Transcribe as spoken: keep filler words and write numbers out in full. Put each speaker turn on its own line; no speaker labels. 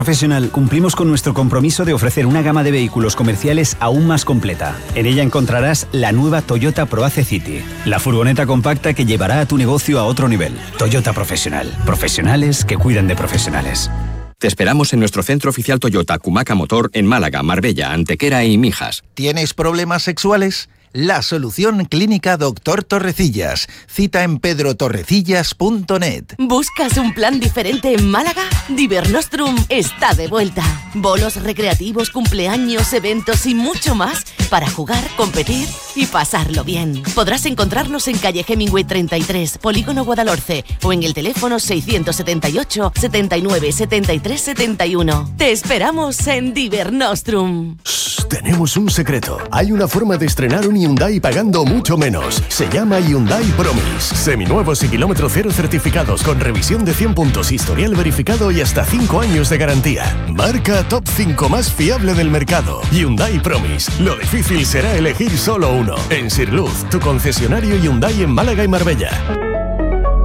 Profesional, cumplimos con nuestro compromiso de ofrecer una gama de vehículos comerciales aún más completa. En ella encontrarás la nueva Toyota Proace City, la furgoneta compacta que llevará a tu negocio a otro nivel. Toyota Profesional. Profesionales que cuidan de profesionales.
Te esperamos en nuestro centro oficial Toyota Cumaca Motor en Málaga, Marbella, Antequera y Mijas.
¿Tienes problemas sexuales? La solución clínica Doctor Torrecillas. Cita en pedro torrecillas punto net.
¿Buscas un plan diferente en Málaga? Divernostrum está de vuelta. Bolos recreativos, cumpleaños, eventos y mucho más para jugar, competir y pasarlo bien. Podrás encontrarnos en calle Hemingway treinta y tres, Polígono Guadalhorce, o en el teléfono seiscientos setenta y ocho, setenta y nueve, setenta y tres, setenta y uno. Te esperamos en Divernostrum.
Shh, tenemos un secreto. Hay una forma de estrenar un Hyundai pagando mucho menos. Se llama Hyundai Promise. Seminuevos y kilómetro cero certificados con revisión de cien puntos, historial verificado y hasta cinco años de garantía. Marca top cinco más fiable del mercado. Hyundai Promise. Lo difícil será elegir solo uno. En Sirluz, tu concesionario Hyundai en Málaga y Marbella.